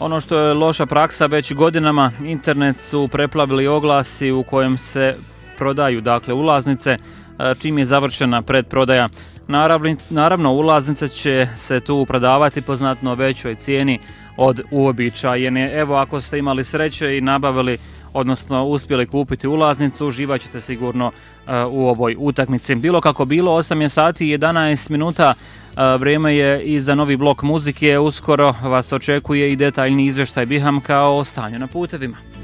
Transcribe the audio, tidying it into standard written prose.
Ono što je loša praksa već godinama, internet su preplavili oglasi u kojem se prodaju ulaznice, čim je završena predprodaja. Naravno, ulaznice će se tu prodavati po znatno većoj cijeni od uobičajene. Evo, ako ste imali sreće i nabavili, odnosno uspjeli kupiti ulaznicu, uživat ćete sigurno u ovoj utakmici. Bilo kako bilo, 8 je sati i 11 minuta, vrijeme je i za novi blok muzike. Uskoro vas očekuje i detaljni izvještaj BiHAMKA o stanju na putevima.